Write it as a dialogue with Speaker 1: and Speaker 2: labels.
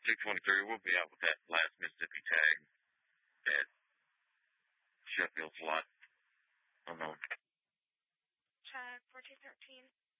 Speaker 1: 223, we'll be out with that last Mississippi tag at Sheffield's lot. I don't know.
Speaker 2: Check 4213.